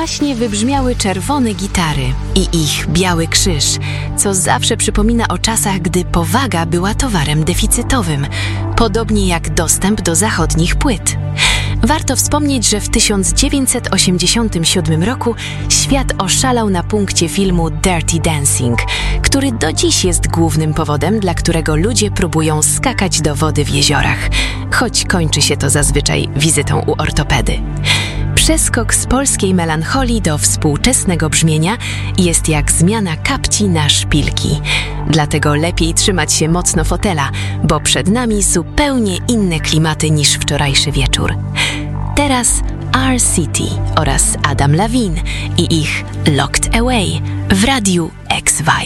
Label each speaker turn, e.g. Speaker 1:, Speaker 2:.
Speaker 1: właśnie wybrzmiały czerwone gitary i ich biały krzyż, co zawsze przypomina o czasach, gdy powaga była towarem deficytowym, podobnie jak dostęp do zachodnich płyt. Warto wspomnieć, że w 1987 roku świat oszalał na punkcie filmu Dirty Dancing, który do dziś jest głównym powodem, dla którego ludzie próbują skakać do wody w jeziorach, choć kończy się to zazwyczaj wizytą u ortopedy. Przeskok z polskiej melancholii do współczesnego brzmienia jest jak zmiana kapci na szpilki. Dlatego lepiej trzymać się mocno fotela, bo przed nami zupełnie inne klimaty niż wczorajszy wieczór. Teraz R-City oraz Adam Levine i ich Locked Away w Radiu X-Vibe.